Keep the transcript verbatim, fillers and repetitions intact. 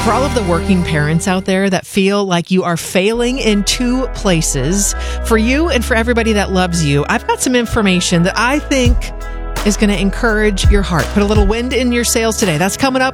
For all of the working parents out there that feel like you are failing in two places, for you and for everybody that loves you, I've got some information that I think is going to encourage your heart. Put a little wind in your sails today. That's coming up